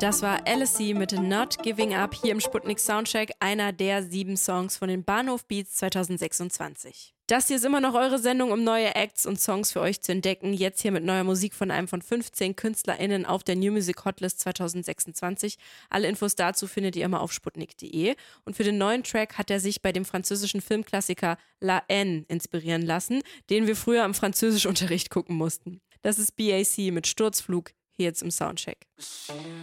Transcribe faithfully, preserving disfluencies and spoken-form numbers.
Das war L S C mit Not Giving Up hier im Sputnik Soundcheck, einer der sieben Songs von den Bahnhof Beats zwanzig sechsundzwanzig. Das hier ist immer noch eure Sendung, um neue Acts und Songs für euch zu entdecken. Jetzt hier mit neuer Musik von einem von fünfzehn KünstlerInnen auf der New Music Hotlist zwanzig sechsundzwanzig. Alle Infos dazu findet ihr immer auf sputnik punkt de. Und für den neuen Track hat er sich bei dem französischen Filmklassiker La Haine inspirieren lassen, den wir früher im Französischunterricht gucken mussten. Das ist B A C mit Sturzflug hier jetzt im Soundcheck.